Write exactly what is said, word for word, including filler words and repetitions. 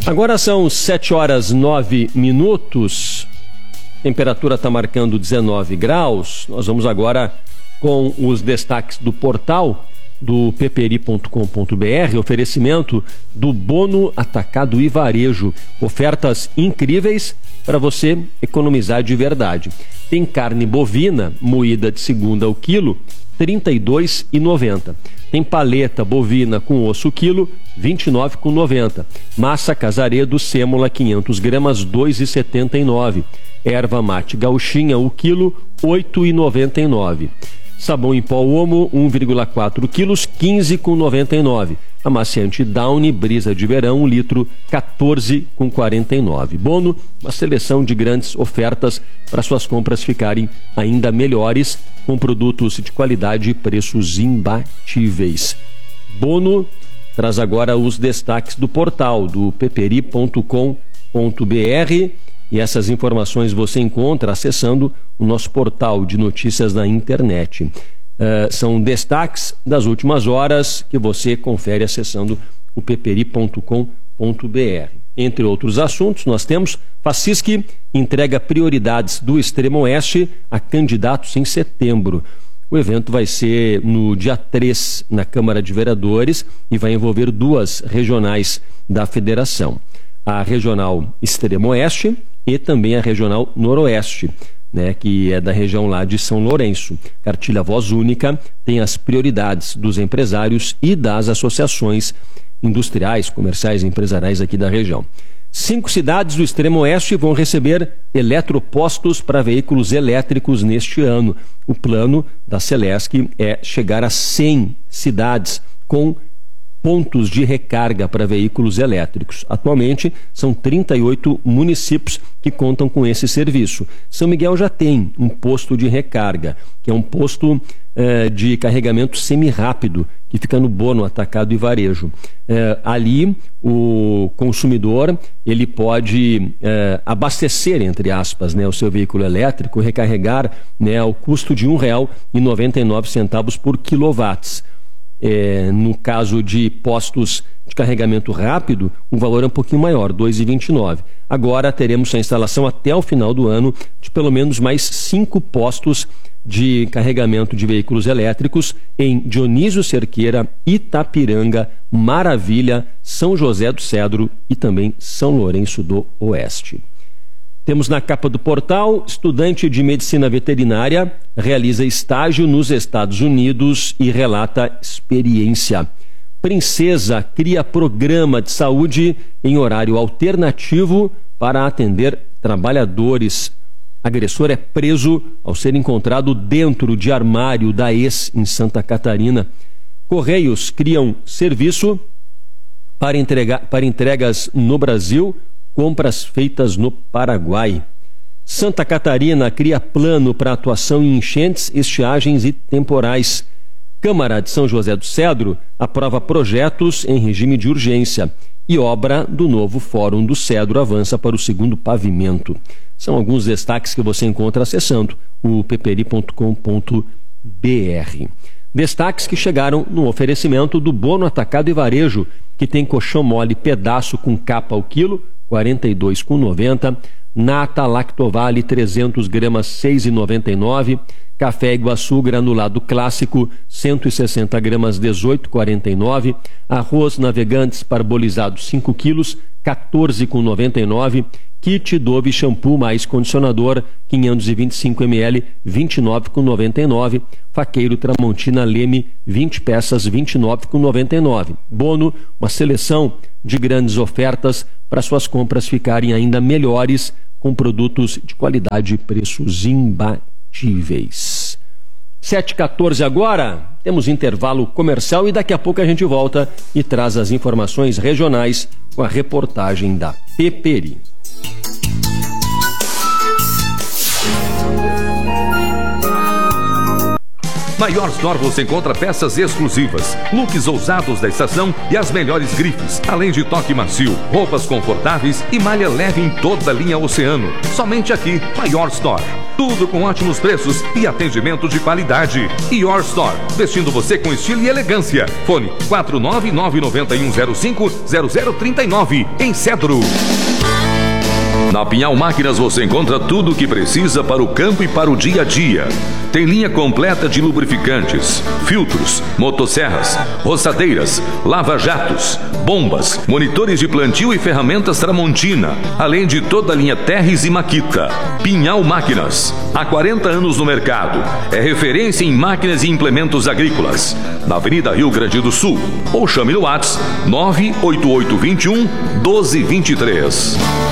Agora são sete horas nove minutos, temperatura está marcando dezenove graus. Nós vamos agora com os destaques do portal do peperi ponto com ponto br, oferecimento do Bono Atacado e Varejo, ofertas incríveis para você economizar de verdade. Tem carne bovina moída de segunda o quilo, trinta e dois reais e noventa centavos. Tem paleta bovina com osso quilo, vinte e nove reais e noventa centavos. Massa Casaredo sêmola quinhentas gramas, dois reais e setenta e nove centavos. Erva mate gauchinha o quilo, oito reais e noventa e nove centavos. Sabão em pó Omo, um vírgula quatro quilos, quinze reais e noventa e nove centavos. Amaciante Downy, brisa de verão, um litro, quatorze reais e quarenta e nove centavos. Bono, uma seleção de grandes ofertas para suas compras ficarem ainda melhores, com produtos de qualidade e preços imbatíveis. Bono traz agora os destaques do portal do peperi ponto com ponto br, e essas informações você encontra acessando o nosso portal de notícias na internet. Uh, são destaques das últimas horas que você confere acessando o peperi ponto com ponto br. Entre outros assuntos, nós temos Facisc entrega prioridades do Extremo Oeste a candidatos em setembro. O evento vai ser no dia três na Câmara de Vereadores e vai envolver duas regionais da federação. A Regional Extremo Oeste e também a Regional Noroeste, né, que é da região lá de São Lourenço. Cartilha Voz Única tem as prioridades dos empresários e das associações industriais, comerciais e empresariais aqui da região. Cinco cidades do Extremo Oeste vão receber eletropostos para veículos elétricos neste ano. O plano da Celesc é chegar a cem cidades com pontos de recarga para veículos elétricos. Atualmente, são trinta e oito municípios que contam com esse serviço. São Miguel já tem um posto de recarga, que é um posto eh, de carregamento semi-rápido, que fica no Bono Atacado e Varejo. Eh, ali, o consumidor ele pode eh, abastecer, entre aspas, né, o seu veículo elétrico, recarregar, né, ao custo de um real e noventa e nove centavos por quilowatts. É, no caso de postos de carregamento rápido, o valor é um pouquinho maior, dois reais e vinte e nove centavos. Agora teremos a instalação até o final do ano de pelo menos mais cinco postos de carregamento de veículos elétricos em Dionísio Cerqueira, Itapiranga, Maravilha, São José do Cedro e também São Lourenço do Oeste. Temos na capa do portal: estudante de medicina veterinária realiza estágio nos Estados Unidos e relata experiência. Princesa cria programa de saúde em horário alternativo para atender trabalhadores. Agressor é preso ao ser encontrado dentro de armário da ex em Santa Catarina. Correios criam serviço para, entregar, para entregas no Brasil, compras feitas no Paraguai. Santa Catarina cria plano para atuação em enchentes, estiagens e temporais. Câmara de São José do Cedro aprova projetos em regime de urgência. E obra do novo Fórum do Cedro avança para o segundo pavimento. São alguns destaques que você encontra acessando o peperi ponto com ponto br. Destaques que chegaram no oferecimento do Bono Atacado e Varejo, que tem colchão mole pedaço com capa ao quilo, quarenta e dois reais e noventa centavos. Nata Lactovale trezentas gramas, seis reais e noventa e nove centavos. Café Iguaçu granulado clássico, cento e sessenta gramas, dezoito reais e quarenta e nove centavos. Arroz Navegantes parbolizado cinco quilos, quatorze reais e noventa e nove centavos. Kit Dove shampoo mais condicionador, quinhentos e vinte e cinco mililitros, vinte e nove reais e noventa e nove centavos. Faqueiro Tramontina Leme, vinte peças, vinte e nove reais e noventa e nove centavos. Bono, uma seleção de grandes ofertas para suas compras ficarem ainda melhores, com produtos de qualidade e preços imbatíveis. sete e quatorze agora, temos intervalo comercial e daqui a pouco a gente volta e traz as informações regionais com a reportagem da Peperi. Na Your Store você encontra peças exclusivas, looks ousados da estação e as melhores grifes, além de toque macio, roupas confortáveis e malha leve em toda a linha Oceano. Somente aqui, na Your Store. Tudo com ótimos preços e atendimento de qualidade. Your Store, vestindo você com estilo e elegância. Fone quatro nove nove nove um zero cinco zero zero três nove, em Cedro. Na Pinhal Máquinas você encontra tudo o que precisa para o campo e para o dia a dia. Tem linha completa de lubrificantes, filtros, motosserras, roçadeiras, lava-jatos, bombas, monitores de plantio e ferramentas Tramontina, além de toda a linha Terres e Makita. Pinhal Máquinas, há quarenta anos no mercado. É referência em máquinas e implementos agrícolas. Na Avenida Rio Grande do Sul. Ou chame no WhatsApp nove oito oito dois um, um dois dois três.